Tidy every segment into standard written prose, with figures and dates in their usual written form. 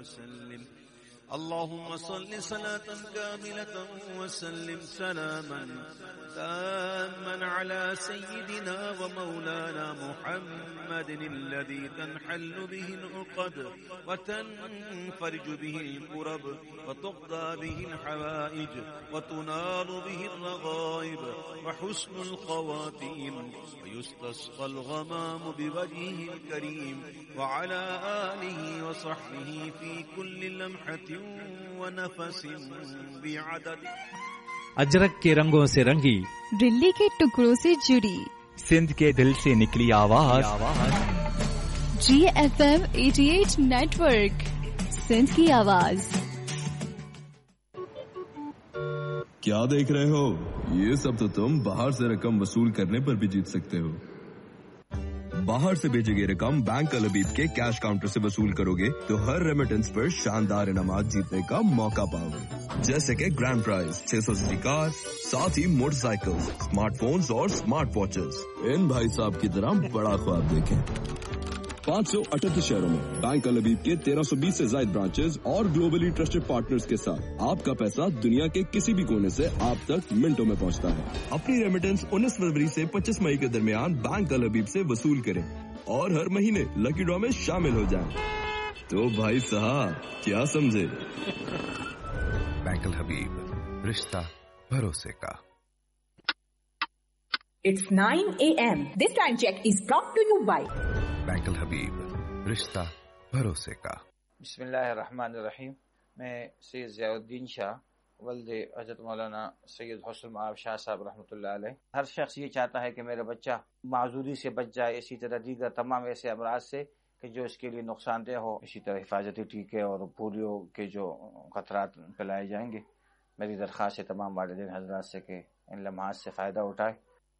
وسلم. اللهم صل صلاة كاملة وسلم سلاما تاما على سيدنا ومولانا محمد الذي تنحل به العقد وتنفرج به الكرب وتقضى به الحوائج وتنال به الرغائب وحسن الخواتيم ويستسقى الغمام بوجهه الكريم وعلى آله وصحبه في كل لمحة ونفس بعدد. اجرک کے رنگوں سے رنگی، دلی کے ٹکڑوں سے جڑی، سندھ کے دل سے نکلی آواز، GFM 88 نیٹ ورک، سندھ کی آواز. کیا دیکھ رہے ہو؟ یہ سب تو تم باہر سے رقم وصول کرنے پر بھی جیت سکتے ہو. باہر سے بھیجی گئی رقم بینک الحبیب کے کیش کاؤنٹر سے وصول کرو گے تو ہر ریمیٹنس پر شاندار انعامات جیتنے کا موقع پاؤ گے، جیسے کہ گرینڈ پرائز 600 cc کار، ساتھ ہی موٹر سائیکل، اسمارٹ فونز اور اسمارٹ واچز. ان بھائی صاحب کی طرح بڑا خواب دیکھیں. 538 شہروں میں بینک الحبیب کے 1320 سے زائد برانچز اور گلوبلی ٹرسٹڈ پارٹنرز کے ساتھ آپ کا پیسہ دنیا کے کسی بھی کونے سے آپ تک منٹوں میں پہنچتا ہے. اپنی ریمیٹنس 19 فروری سے 25 مئی کے درمیان بینک الحبیب سے وصول کریں اور ہر مہینے لکی ڈرا میں شامل ہو جائیں. تو بھائی صاحب کیا سمجھے؟ بینک الحبیب، رشتہ بھروسے کا. It's 9 a.m. This time check is brought to you by bank الحبیب، رشتہ بھروسے کا. بسم اللہ الرحمن الرحیم. میں سید ضیاء الدین شاہ ولد حضرت مولانا سید حسن معاب شاہ صاحب رحمۃ اللہ علیہ. ہر شخص یہ چاہتا ہے کہ میرا بچہ معذوری سے بچ جائے، اسی طرح دیگر تمام ایسے امراض سے کہ جو اس کے لیے نقصان دہ ہو. اسی طرح حفاظتی ٹیکے اور پولیو کے جو خطرات پلائے جائیں گے. میری درخواست ہے تمام والدین حضرات سے کہ ان لمحات سے فائدہ اٹھائے.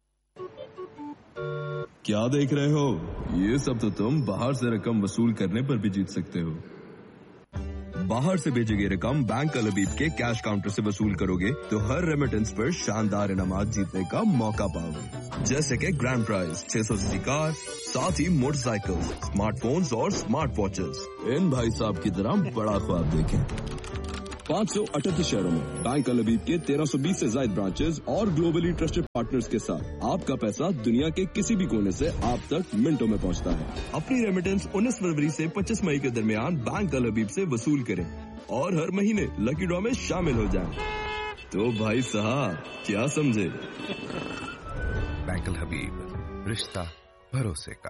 کیا دیکھ رہے ہو؟ یہ سب تو تم باہر سے رقم وصول کرنے پر بھی جیت سکتے ہو. باہر سے بھیجی گئی رقم بینک الحبیب کے کیش کاؤنٹر سے وصول کرو گے تو ہر ریمیٹنس پر شاندار انعامات جیتنے کا موقع پاؤ گے، جیسے کہ گرینڈ پرائز 600 cc کار، ساتھ ہی موٹر سائیکل، اسمارٹ فونز اور اسمارٹ واچز. ان بھائی صاحب کی طرح بڑا خواب دیکھیں. 538 شہروں میں بینک الحبیب کے 1320 سے زائد برانچز اور گلوبلی ٹرسٹڈ پارٹنرز کے ساتھ آپ کا پیسہ دنیا کے کسی بھی کونے سے آپ تک منٹوں میں پہنچتا ہے. اپنی ریمیٹنس 19 فروری سے 25 مئی کے درمیان بینک الحبیب سے وصول کریں اور ہر مہینے لکی ڈرا میں شامل ہو جائیں. تو بھائی صاحب کیا سمجھے؟ بینک الحبیب، رشتہ بھروسے کا.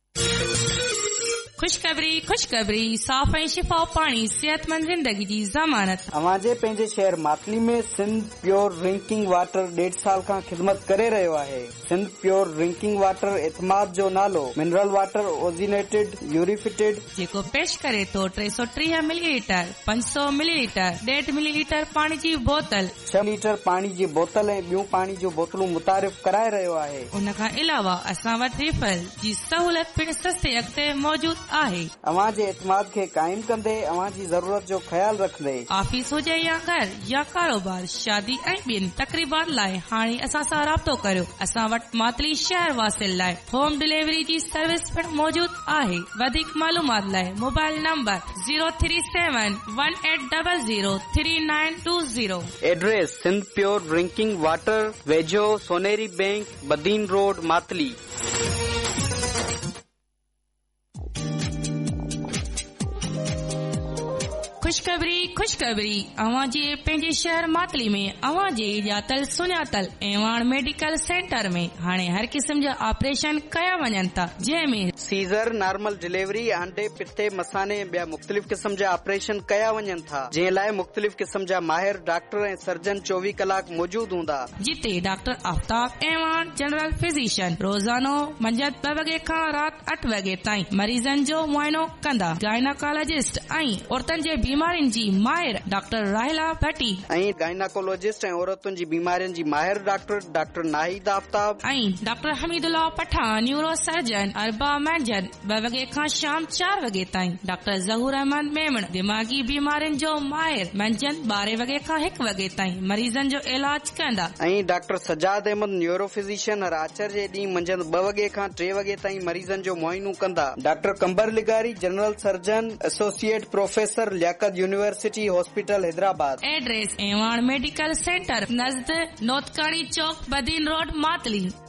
خوشخبری صاف ऐं शिफा पाणी सेहतमंद जिंदगी जी ज़मानत. अवांजे पंहिंजे शहर मातली में सिंध प्योर ड्रिंकिंग वाटर 1.5 साल खां ख़िदमत करे रहियो आहे. सिंध प्योर ड्रिंकिंग वाटर एतमाद जो नालो मिनरल वाटर ओजिनेटेड यूरिफिटेड जेको पेश करे तो 330 मिलीलीटर, 500 मिलीलीटर, 1.5 मिलीलीटर पाणी जी बोतल, 6 लीटर पाणी जी बोतल ऐं ॿियूं पाणी जूं बोतलूं मुतारिफ़ कराए रहियो आहे. उन खां अलावा असां वटि रिफल जी सहूलियत पिण सस्ते अघ मौजूद आहे. अवां जे एतमाद खे काइम कंदे अवां जी ज़रूरत जो ख्याल रखंदे ऑफिस हुजे या घर या कारोबार, शादी ऐं ॿियनि तकरीबात लाइ हाणे असां सां राब्तो करियो. असां वटि मातली शहर वासिल लाइ होम डिलीवरी जी सर्विस पिण मौजूद आहे. वधीक मालूमात लाइ mobile number 03718003920. Address Sindh pure drinking water, वेझो सोनेरी बैंक, बदीन रोड, मातली. खुशखबरी अवां जे पंहिंजे शहर मातली में अवां जे ॼातल सुञातल एवान मेडिकल सेंटर में हाणे हर क़िस्म जा ऑपरेशन कया वञनि था, जंहिंमें सीज़र, नॉर्मल डिलीवरी, आंडे, पिते, मसाने ऐं ॿिया मुख़्तलिफ़ क़िस्म जा ऑपरेशन कया वञनि था, जंहिं लाइ मुख़्तलिफ़ क़िस्म जा माहिर डॉक्टर ऐं सर्जन 24 कलाक मौजूद हूंदा. जिते doctor Aftab Evan general physician रोज़ानो मंझंदि 2 वॻे खां राति 8 वॻे ताईं मरीज़नि जो मुआइनो कंदा. गायनाकोलॉजिस्ट ऐं औरतुनि जे बीमारियुनि जी माहिर डॉक्टर राहिला भट्टी ऐं गाइनाकोलॉजिस्ट ऐं औरतुनि जी बीमारियुनि जी माहिर डॉक्टर नाहिद आफ्ताब ऐं doctor Hamidullah Pathan neuro surgeon अरबा मंझंदि 2 वॻे खां शाम 4 वॻे ताईं। डॉक्टर ज़हूर अहमद मेमण दिमाग़ी बीमारियुनि जो माहिर मंझंदि 12 वॻे खां 1 वॻे ताईं मरीज़नि जो इलाज कंदा। ऐं doctor Sajjad Ahmad neuro physician हर आचर जे ॾींहुं मंझंदि 2 वॻे खां 3 वॻे ताईं मरीज़नि जो मुआइनो कंदा। डॉक्टर कंबर लिगारी general surgeon associate professor Liaquat university hospital Hyderabad. Address Evan medical centre नज़द नोतकाड़ी चौक बदीन रोड मातली।